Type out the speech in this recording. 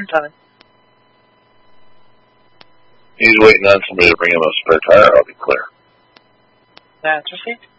time. He's waiting on somebody to bring him a spare tire, I'll be clear. That's received.